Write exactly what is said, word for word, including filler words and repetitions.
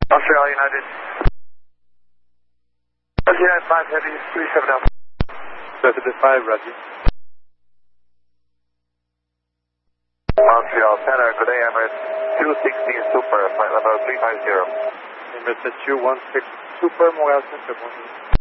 Australia United. Australia five Heavy, three seven Alpha. seventy-five, Roger. Montreal Center, good day, Emirates two sixteen Super, flight level three five zero. Emirates two one six Super, Montreal Center, bonjour.